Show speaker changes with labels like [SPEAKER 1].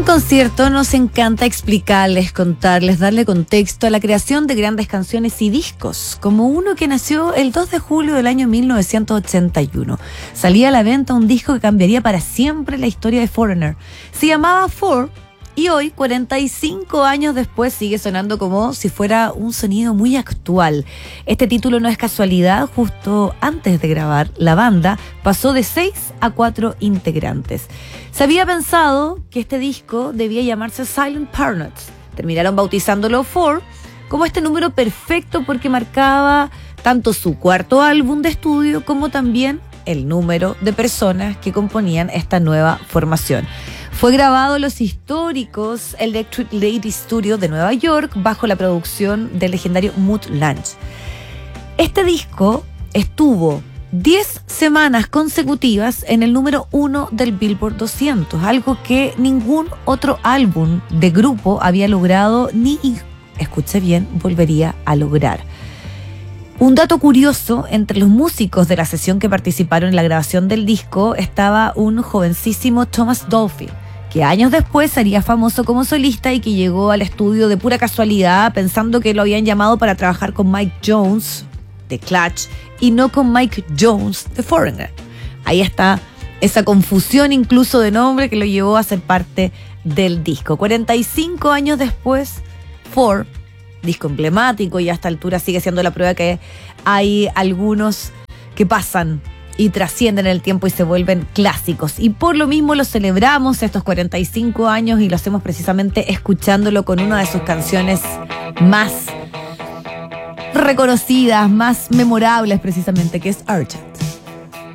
[SPEAKER 1] Concierto nos encanta explicarles, contarles, darle contexto a la creación de grandes canciones y discos, como uno que nació el 2 de julio del año 1981. Salía a la venta un disco que cambiaría para siempre la historia de Foreigner. Se llamaba Four y hoy, 45 años después, sigue sonando como si fuera un sonido muy actual. Este título no es casualidad. Justo antes de grabar, la banda pasó de 6 a 4 integrantes. Se había pensado que este disco debía llamarse Silent Partners. Terminaron bautizándolo Four como este número perfecto porque marcaba tanto su cuarto álbum de estudio como también el número de personas que componían esta nueva formación. Fue grabado en los históricos Electric Lady Studios de Nueva York bajo la producción del legendario Mutt Lange. Este disco estuvo 10 semanas consecutivas en el número 1 del Billboard 200, algo que ningún otro álbum de grupo había logrado ni, escuche bien, volvería a lograr. Un dato curioso, entre los músicos de la sesión que participaron en la grabación del disco estaba un jovencísimo Thomas Dolphy, que años después sería famoso como solista y que llegó al estudio de pura casualidad pensando que lo habían llamado para trabajar con Mike Jones de Clutch y no con Mike Jones de Foreigner. Ahí está esa confusión incluso de nombre que lo llevó a ser parte del disco. 45 años después, Four, disco emblemático, y a esta altura sigue siendo la prueba que hay algunos que pasan y trascienden el tiempo y se vuelven clásicos. Y por lo mismo lo celebramos estos 45 años y lo hacemos precisamente escuchándolo con una de sus canciones más reconocidas, más memorables precisamente, que es Urgent.